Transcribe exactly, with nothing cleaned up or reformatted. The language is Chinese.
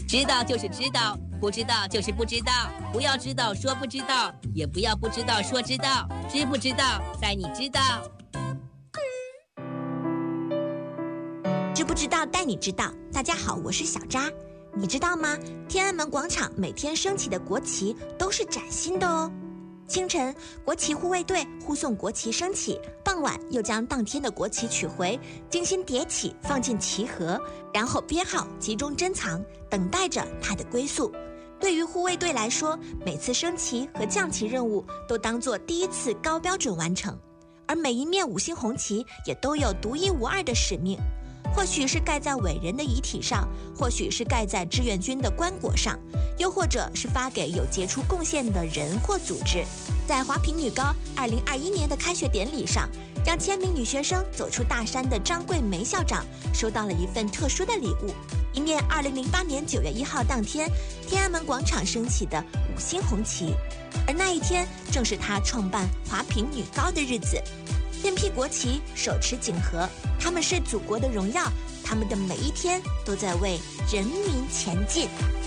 知道就是知道，不知道就是不知道。不要知道说不知道，也不要不知道说知道。知不知道，在你知道。 知不知道带你知道。大家好，我是小扎。你知道吗？天安门广场每天升起的国旗都是崭新的哦。清晨，国旗护卫队护送国旗升起，傍晚又将当天的国旗取回，精心叠起，放进旗盒，然后编号，集中珍藏，等待着它的归宿。对于护卫队来说，每次升旗和降旗任务都当作第一次高标准完成，而每一面五星红旗也都有独一无二的使命。或许是盖在伟人的遗体上，或许是盖在志愿军的棺椁上，又或者是发给有杰出贡献的人或组织。在华坪女高二零二一年的开学典礼上，让千名女学生走出大山的张桂梅校长收到了一份特殊的礼物，一面二零零八年九月一号当天天安门广场升起的五星红旗，而那一天正是她创办华坪女高的日子。身披国旗，手持锦盒，他们是祖国的荣耀，他们的每一天都在为人民前进。